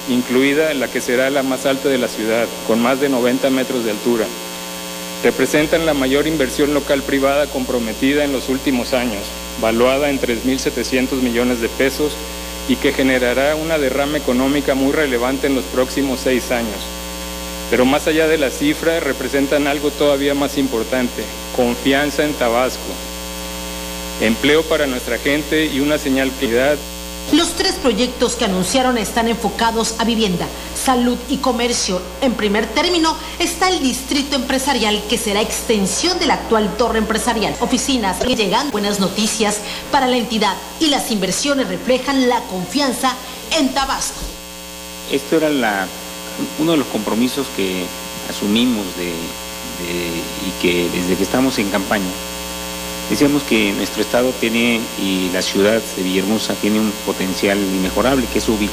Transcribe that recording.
incluida la que será la más alta de la ciudad, con más de 90 metros de altura. Representan la mayor inversión local privada comprometida en los últimos años, valuada en 3.700 millones de pesos y que generará una derrama económica muy relevante en los próximos 6 años. Pero más allá de la cifra, representan algo todavía más importante: confianza en Tabasco, empleo para nuestra gente y una señal de calidad. Los 3 proyectos que anunciaron están enfocados a vivienda, salud y comercio. En primer término está el distrito empresarial, que será extensión de la actual torre empresarial. Oficinas que llegan, buenas noticias para la entidad, y las inversiones reflejan la confianza en Tabasco. Esto era uno de los compromisos que asumimos y que desde que estamos en campaña decíamos que nuestro estado tiene, y la ciudad de Villahermosa tiene un potencial inmejorable, que es su ubicación.